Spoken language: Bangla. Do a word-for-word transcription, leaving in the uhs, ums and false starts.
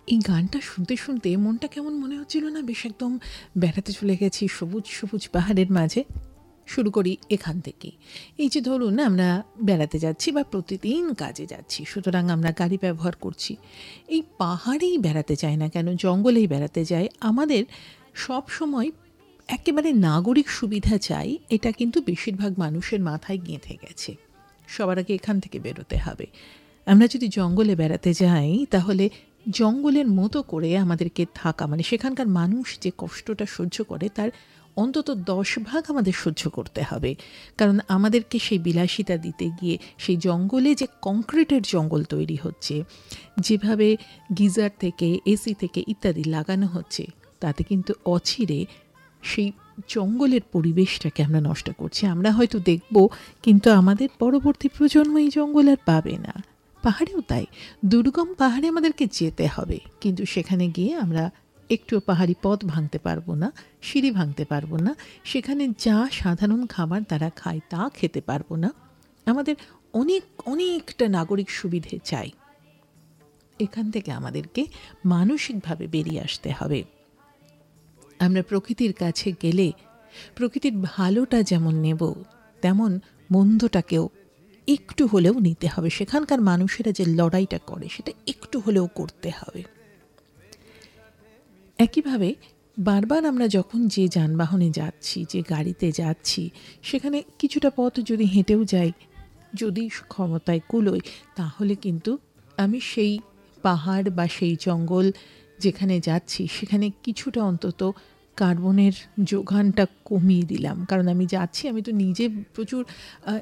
এই গানটা শুনতে শুনতে মনটা কেমন মনে হচ্ছিল না, বেশ একদম বেড়াতে চলে গেছি সবুজ সবুজ পাহাড়ের মাঝে। শুরু করি এখান থেকেই। এই যে ধরুন আমরা বেড়াতে যাচ্ছি বা প্রতিদিন কাজে যাচ্ছি, সুতরাং আমরা গাড়ি ব্যবহার করছি। এই পাহাড়েই বেড়াতে যাই না কেন, জঙ্গলেই বেড়াতে যাই, আমাদের সব সময় একেবারে নাগরিক সুবিধা চাই, এটা কিন্তু বেশিরভাগ মানুষের মাথায় গেঁথে গেছে। সবার আগে এখান থেকে বেরোতে হবে। আমরা যদি জঙ্গলে বেড়াতে যাই তাহলে জঙ্গলের মতো করে আমাদেরকে থাকা, মানে সেখানকার মানুষ যে কষ্টটা সহ্য করে তার অন্তত দশ ভাগ আমাদের সহ্য করতে হবে। কারণ আমাদেরকে সেই বিলাসিতা দিতে গিয়ে সেই জঙ্গলে যে কংক্রিটের জঙ্গল তৈরি হচ্ছে, যেভাবে গিজার থেকে এসি থেকে ইত্যাদি লাগানো হচ্ছে, তাতে কিন্তু অচিরে সেই জঙ্গলের পরিবেশটাকে আমরা নষ্ট করছি। আমরা হয়তো দেখব, কিন্তু আমাদের পরবর্তী প্রজন্ম এই জঙ্গল আর পাবে না। পাহাড়েও তাই, দুর্গম পাহাড়ে আমাদেরকে যেতে হবে, কিন্তু সেখানে গিয়ে আমরা একটুও পাহাড়ি পথ ভাঙতে পারবো না, সিঁড়ি ভাঙতে পারবো না, সেখানে যা সাধারণ খাবার তারা খায় তা খেতে পারবো না। আমাদের অনেক অনেকটা নাগরিক সুবিধে চাই। এখান থেকে আমাদেরকে মানসিকভাবে বেরিয়ে আসতে হবে। আমরা প্রকৃতির কাছে গেলে প্রকৃতির ভালোটা যেমন নেব, তেমন মন্দটাকেও একটু হলেও নিতে হবে। সেখানকার মানুষেরা যে লড়াইটা করে সেটা একটু হলেও করতে হবে। একইভাবে বারবার আমরা যখন যে যানবাহনে যাচ্ছি, যে গাড়িতে যাচ্ছি, সেখানে কিছুটা পথ যদি হেঁটেও যাই, যদি ক্ষমতায় কুলোই, তাহলে কিন্তু আমি সেই পাহাড় বা সেই জঙ্গল যেখানে যাচ্ছি সেখানে কিছুটা অন্তত কার্বনের যোগানটা কমিয়ে দিলাম। কারণ আমি যাচ্ছি, আমি তো নিজে প্রচুর